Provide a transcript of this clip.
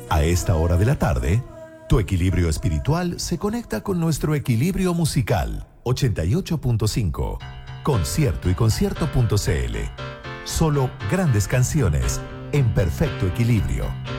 A esta hora de la tarde, tu equilibrio espiritual se conecta con nuestro equilibrio musical. 88.5. Concierto y concierto.cl. Solo grandes canciones en perfecto equilibrio.